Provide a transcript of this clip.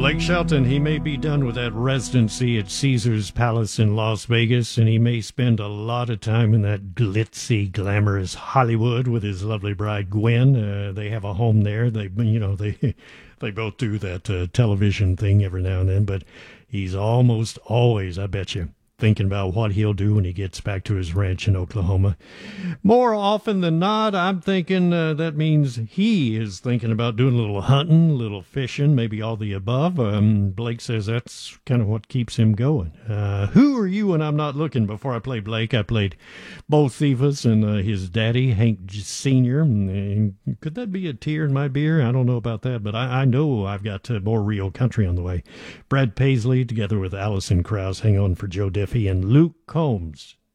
Blake Shelton, he may be done with that residency at Caesar's Palace in Las Vegas, and he may spend a lot of time in that glitzy, glamorous Hollywood with his lovely bride Gwen. They have a home there. They they both do that television thing every now and then, but he's almost always, I bet you, thinking about what he'll do when he gets back to his ranch in Oklahoma. More often than not, I'm thinking that means he is thinking about doing a little hunting, a little fishing, maybe all the above. Blake says that's kind of what keeps him going. Who are you when I'm not looking? Before I played Blake, I played Bo Cephas and his daddy, Hank Sr. And could that be a tear in my beer? I don't know about that, but I know I've got more real country on the way. Brad Paisley together with Alison Krauss. Hang on for Joe Diffie and Luke Combs.